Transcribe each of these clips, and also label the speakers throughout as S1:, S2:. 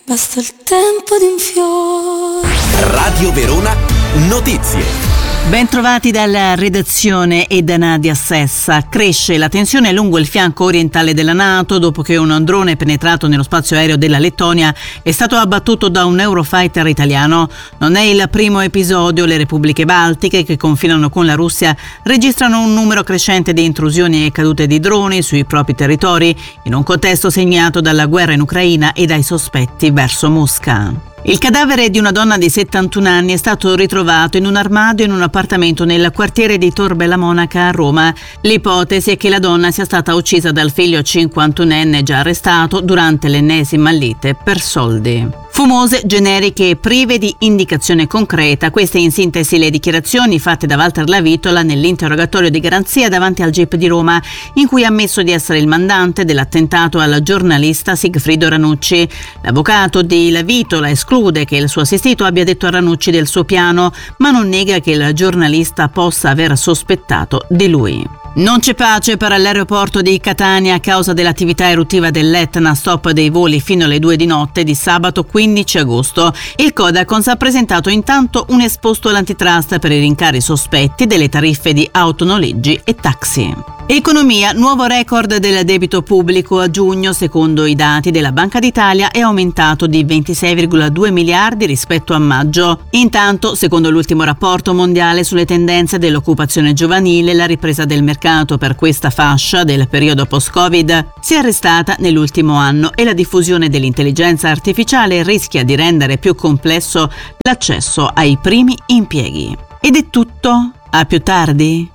S1: Basta il tempo di un fiore.
S2: Radio Verona Notizie.
S3: Ben trovati dalla redazione e da Nadia Sessa. Cresce la tensione lungo il fianco orientale della NATO dopo che un drone penetrato nello spazio aereo della Lettonia è stato abbattuto da un Eurofighter italiano. Non è il primo episodio. Le repubbliche baltiche, che confinano con la Russia, registrano un numero crescente di intrusioni e cadute di droni sui propri territori, in un contesto segnato dalla guerra in Ucraina e dai sospetti verso Mosca. Il cadavere di una donna di 71 anni è stato ritrovato in un armadio in un appartamento nel quartiere di Tor Bella Monaca a Roma. L'ipotesi è che la donna sia stata uccisa dal figlio 51enne già arrestato durante l'ennesima lite per soldi. Fumose, generiche e prive di indicazione concreta. Queste in sintesi le dichiarazioni fatte da Walter Lavitola nell'interrogatorio di garanzia davanti al GIP di Roma, in cui ha ammesso di essere il mandante dell'attentato al giornalista Sigfrido Ranucci. L'avvocato di Lavitola esclude che il suo assistito abbia detto a Ranucci del suo piano, ma non nega che il giornalista possa aver sospettato di lui. Non c'è pace per l'aeroporto di Catania a causa dell'attività eruttiva dell'Etna, stop dei voli fino alle 2 di notte di sabato 15 agosto. Il Codacons ha presentato intanto un esposto all'antitrust per i rincari sospetti delle tariffe di autonoleggi e taxi. Economia, nuovo record del debito pubblico a giugno, secondo i dati della Banca d'Italia, è aumentato di 26,2 miliardi rispetto a maggio. Intanto, secondo l'ultimo rapporto mondiale sulle tendenze dell'occupazione giovanile, la ripresa del mercato per questa fascia del periodo post-Covid si è arrestata nell'ultimo anno e la diffusione dell'intelligenza artificiale rischia di rendere più complesso l'accesso ai primi impieghi. Ed è tutto? A più tardi?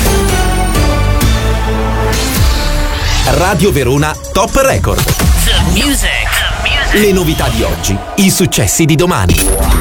S2: Radio Verona Top Record.
S4: The music.
S2: Le novità di oggi, i successi di domani.